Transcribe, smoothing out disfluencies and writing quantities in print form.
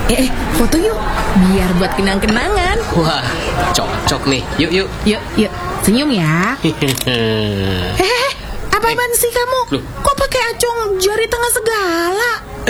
Foto yuk, biar buat kenang-kenangan. Wah, cocok nih. Yuk. Yuk, senyum ya. Apaan sih kamu? Loh. Kok pakai acung jari tengah segala?